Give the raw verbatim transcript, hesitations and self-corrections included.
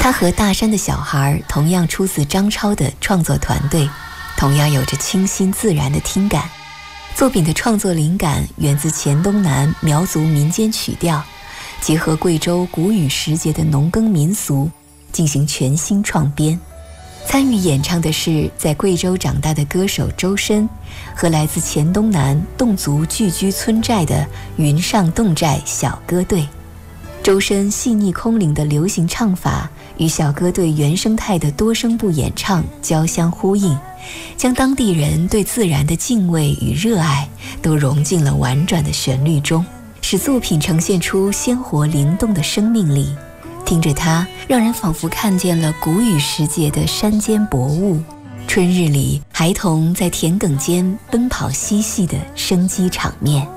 他和大山的小孩同样出自张超的创作团队，同样有着清新自然的听感。作品的创作灵感源自黔东南苗族民间曲调，结合贵州谷雨时节的农耕民俗，进行全新创编。参与演唱的是在贵州长大的歌手周深和来自黔东南侗族聚居村寨的云上侗寨小歌队。周深细腻空灵的流行唱法与小歌队原生态的多声部演唱交相呼应，将当地人对自然的敬畏与热爱都融进了婉转的旋律中，使作品呈现出鲜活灵动的生命力。听着它，让人仿佛看见了谷雨时节的山间薄雾，春日里孩童在田埂间奔跑嬉戏的生机场面。